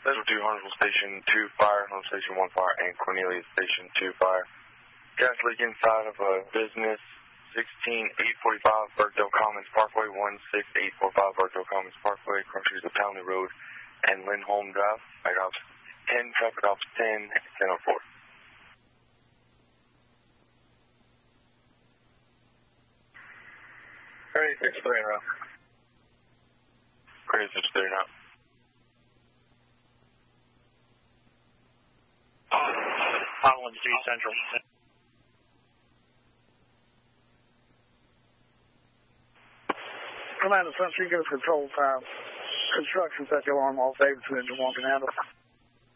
2 Huntsville Station 2 fire, Huntsville Station 1 fire, and Cornelius Station 2 fire. Gas leak inside of a business, 16845 Burkdale Commons Parkway, 16845 Burkdale Commons Parkway, crosses the Townley Road and Lindholm Drive. I got 10, traffic ops 10, 1004. Great, 63 in a row. Great, 63 now. Holland G Central. Commander Central, you give us control time. Construction set the alarm off Davidson engine 1 can handle.